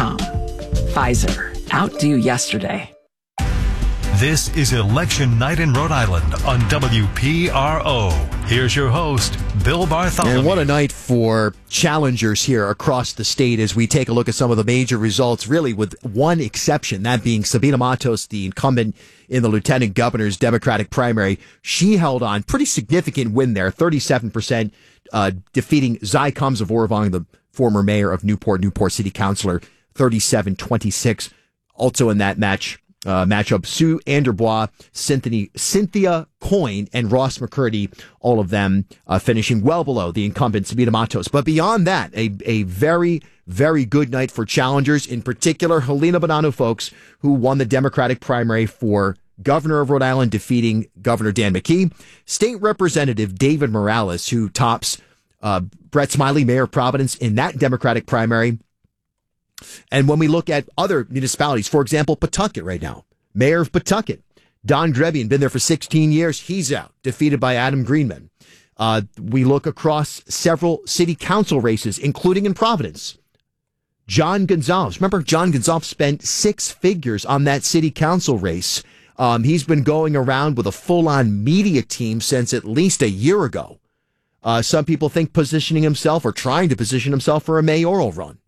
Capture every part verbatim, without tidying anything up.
com. Pfizer. Outdo yesterday. This is Election Night in Rhode Island on W P R O. Here's your host, Bill Bartholomew. And what a night for challengers here across the state as we take a look at some of the major results, really with one exception, that being Sabina Matos, the incumbent in the lieutenant governor's Democratic primary. She held on, pretty significant win there, thirty-seven percent, uh, defeating Zai Kamsavorovong, the former mayor of Newport, Newport City Councilor, thirty-seven twenty-six. Also in that match, Uh, matchup, Sue Anderbois, Cynthia, Cynthia Coyne, and Ross McCurdy, all of them uh, finishing well below the incumbent Sabina Matos. But beyond that, a, a very, very good night for challengers, in particular Helena Bonanno, folks, who won the Democratic primary for governor of Rhode Island, defeating Governor Dan McKee. State Representative David Morales, who tops uh, Brett Smiley, mayor of Providence, in that Democratic primary. And when we look at other municipalities, for example, Pawtucket right now, mayor of Pawtucket, Don Grebian, been there for sixteen years. He's out, defeated by Adam Greenman. Uh, we look across several city council races, including in Providence. John Gonzalez. Remember, John Gonzalez spent six figures on that city council race. Um, he's been going around with a full-on media team since at least a year ago. Uh, some people think positioning himself or trying to position himself for a mayoral run.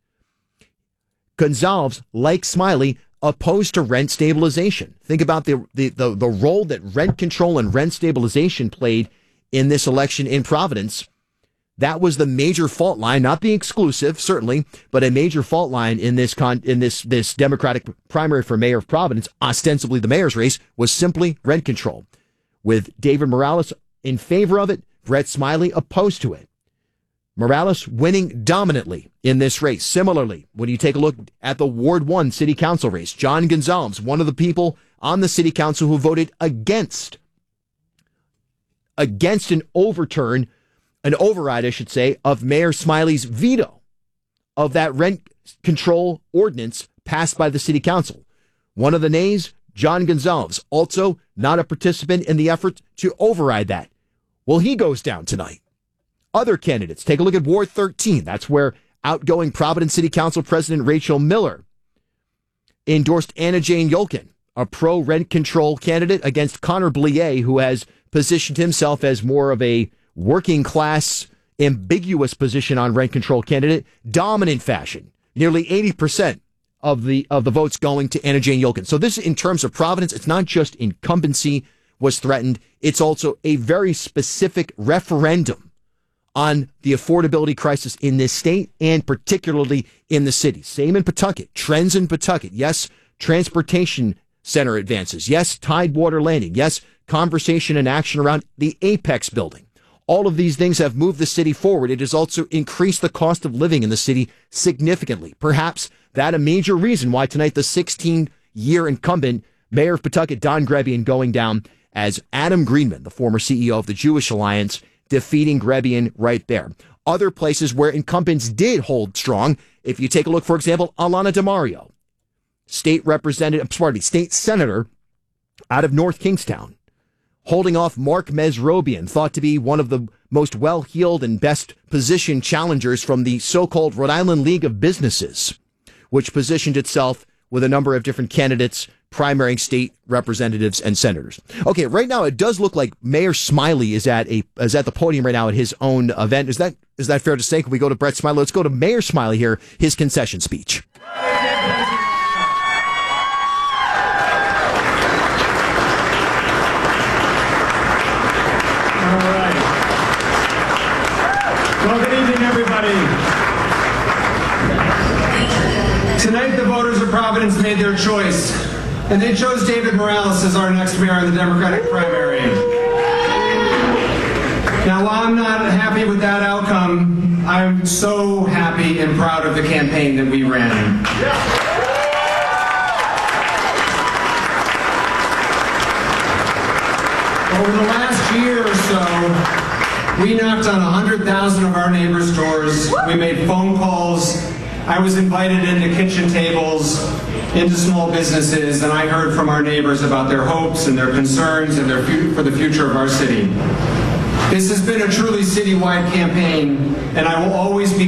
Gonzalez, like Smiley, opposed to rent stabilization. Think about the, the, the, the role that rent control and rent stabilization played in this election in Providence. That was the major fault line, not the exclusive, certainly, but a major fault line in this con, in this, this Democratic primary for mayor of Providence, ostensibly the mayor's race, was simply rent control. With David Morales in favor of it, Brett Smiley opposed to it. Morales winning dominantly in this race. Similarly, when you take a look at the Ward one City Council race, John Gonzalez, one of the people on the City Council who voted against, against an overturn, an override, I should say, of Mayor Smiley's veto of that rent control ordinance passed by the City Council. One of the nays, John Gonzalez, also not a participant in the effort to override that. Well, he goes down tonight. Other candidates, take a look at Ward thirteen. That's where outgoing Providence City Council President Rachel Miller endorsed Anna Jane Yolkin, a pro-rent control candidate, against Connor Blier, who has positioned himself as more of a working-class, ambiguous position on rent control candidate, dominant fashion. Nearly eighty percent of the of the votes going to Anna Jane Yolkin. So this, in terms of Providence, it's not just incumbency was threatened. It's also a very specific referendum on the affordability crisis in this state and particularly in the city. Same in Pawtucket. Trends in Pawtucket. Yes, transportation center advances. Yes, Tidewater Landing. Yes, conversation and action around the Apex building. All of these things have moved the city forward. It has also increased the cost of living in the city significantly. Perhaps that a major reason why tonight the sixteen-year incumbent mayor of Pawtucket, Don Grebian, going down as Adam Greenman, the former C E O of the Jewish Alliance, defeating Grebian right there. Other places where incumbents did hold strong, if you take a look, for example, Alana DeMario, state representative, pardon me, state senator out of North Kingstown, holding off Mark Mesrobian, thought to be one of the most well-heeled and best positioned challengers from the so-called Rhode Island League of Businesses, which positioned itself with a number of different candidates, primarying state representatives and senators. Okay, right now it does look like Mayor Smiley is at a is at the podium right now at his own event. Is that is that fair to say? Can we go to Brett Smiley? Let's go to Mayor Smiley here, his concession speech. All right. Well, good evening, everybody. Tonight, the voters of Providence made their choice, and they chose David Morales as our next mayor in the Democratic primary. Now, while I'm not happy with that outcome, I'm so happy and proud of the campaign that we ran. Over the last year or so, we knocked on one hundred thousand of our neighbors' doors. We made phone calls. I was invited into kitchen tables, into small businesses, and I heard from our neighbors about their hopes and their concerns and their fu- for the future of our city. This has been a truly citywide campaign, and I will always be